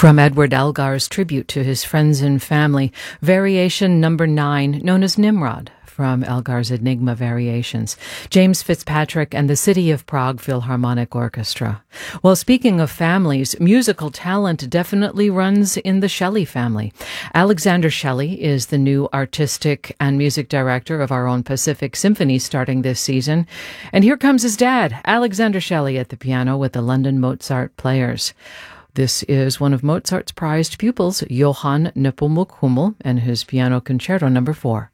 From Edward Elgar's tribute to his friends and family, Variation number 9, known as Nimrod, from Elgar's Enigma Variations, James Fitzpatrick and the City of Prague Philharmonic Orchestra. Well, speaking of families, musical talent definitely runs in the Shelley family. Alexander Shelley is the new artistic and music director of our own Pacific Symphony starting this season. And here comes his dad, Alexander Shelley, at the piano with the London Mozart Players. This is one of Mozart's prized pupils, Johann Nepomuk Hummel, and his Piano Concerto number 4.